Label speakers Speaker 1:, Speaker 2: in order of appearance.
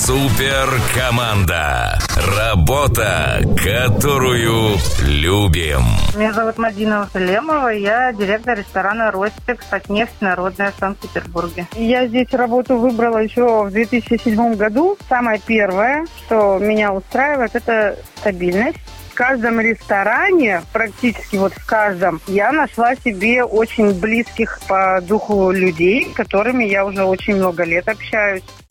Speaker 1: Суперкоманда. Работа, которую любим.
Speaker 2: Меня зовут Мадина Салемова, я директор ресторана «Ростик», «Татнефть», Народная, в Санкт-Петербурге. Я здесь работу выбрала еще в 2007 году. Самое первое, что меня устраивает, это стабильность. В каждом ресторане, практически вот в каждом, я нашла себе очень близких по духу людей, с которыми я уже очень много лет общаюсь.